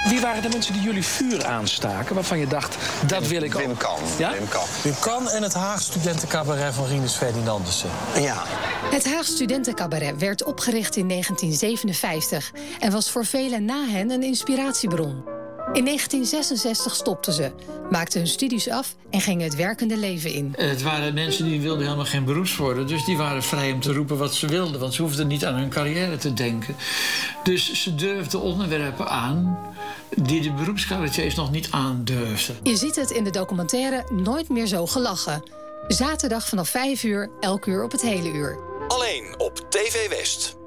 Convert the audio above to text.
Wie waren de mensen die jullie vuur aanstaken, waarvan je dacht, dat wil ik ook? Wim Kan. Ja? Wim Kan en het Haag Studentencabaret van Rinus Ferdinandussen. Ja. Het Haag Studentencabaret werd opgericht in 1957... en was voor velen na hen een inspiratiebron. In 1966 stopten ze, maakten hun studies af en gingen het werkende leven in. Het waren mensen die wilden helemaal geen beroeps worden. Dus die waren vrij om te roepen wat ze wilden. Want ze hoefden niet aan hun carrière te denken. Dus ze durfden onderwerpen aan die de beroepscabaretiers nog niet aandurfden. Je ziet het in de documentaire Nooit meer zo gelachen. Zaterdag vanaf 5 uur, elk uur op het hele uur. Alleen op TV West.